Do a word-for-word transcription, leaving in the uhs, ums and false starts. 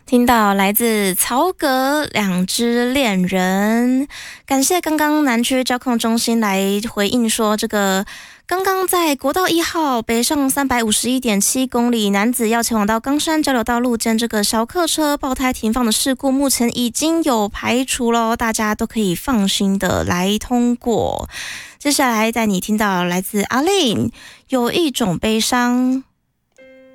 听到来自曹格两只恋人，感谢刚刚南区交控中心来回应说，这个刚刚在国道一号北上三百五十一点七公里，男子要前往到冈山交流道路间这个小客车爆胎停放的事故，目前已经有排除了，大家都可以放心的来通过。接下来带你听到来自阿令有一种悲伤。